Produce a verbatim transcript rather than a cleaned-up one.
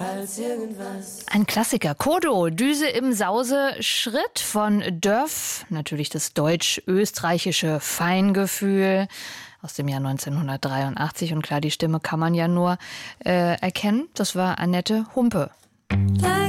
als irgendwas. Ein Klassiker. Kodo, Düse im Sause, Schritt von Dörf. Natürlich das deutsch-österreichische Feingefühl aus dem Jahr neunzehnhundertdreiundachtzig. Und klar, die Stimme kann man ja nur äh, erkennen. Das war Annette Humpe.